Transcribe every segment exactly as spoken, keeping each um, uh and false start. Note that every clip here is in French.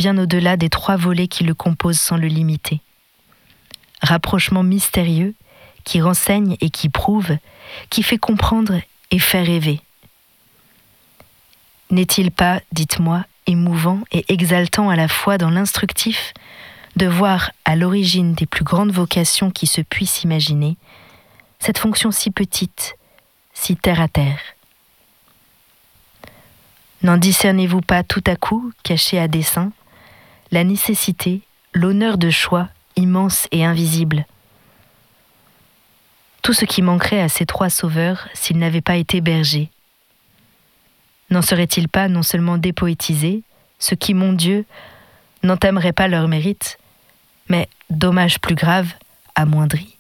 bien au-delà des trois volets qui le composent sans le limiter. Rapprochement mystérieux qui renseigne et qui prouve, qui fait comprendre et fait rêver. N'est-il pas, dites-moi, émouvant et exaltant à la fois dans l'instructif de voir à l'origine des plus grandes vocations qui se puissent imaginer, cette fonction si petite, si terre à terre. N'en discernez-vous pas tout à coup, caché à dessein, la nécessité, l'honneur de choix immense et invisible? Tout ce qui manquerait à ces trois sauveurs s'ils n'avaient pas été bergers. N'en serait-il pas non seulement dépoétisé, ce qui, mon Dieu, n'entamerait pas leur mérite, mais, dommage plus grave, amoindri?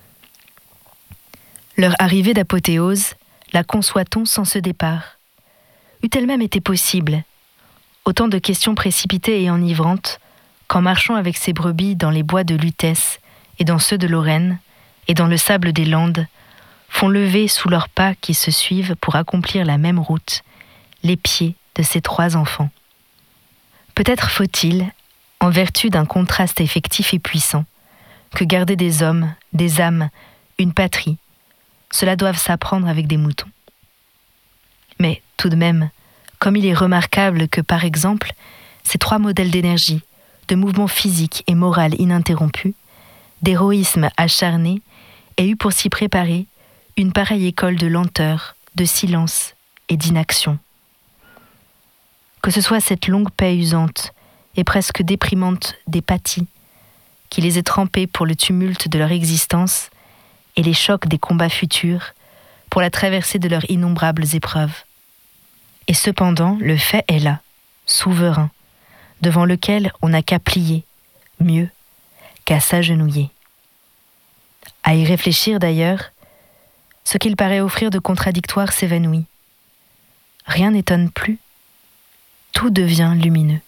Leur arrivée d'apothéose, la conçoit-on sans ce départ? Eût-elle même été possible? Autant de questions précipitées et enivrantes, qu'en marchant avec ses brebis dans les bois de Lutèce et dans ceux de Lorraine, et dans le sable des Landes, font lever sous leurs pas qui se suivent pour accomplir la même route, les pieds de ces trois enfants. Peut-être faut-il, en vertu d'un contraste effectif et puissant, que garder des hommes, des âmes, une patrie, cela doive s'apprendre avec des moutons. Mais tout de même, comme il est remarquable que, par exemple, ces trois modèles d'énergie, de mouvement physique et moral ininterrompu, d'héroïsme acharné, aient eu pour s'y préparer une pareille école de lenteur, de silence et d'inaction. Que ce soit cette longue paix usante et presque déprimante d'apathie qui les ait trempés pour le tumulte de leur existence et les chocs des combats futurs pour la traversée de leurs innombrables épreuves. Et cependant, le fait est là, souverain, devant lequel on n'a qu'à plier, mieux qu'à s'agenouiller. À y réfléchir d'ailleurs, ce qu'il paraît offrir de contradictoire s'évanouit. Rien n'étonne plus, tout devient lumineux.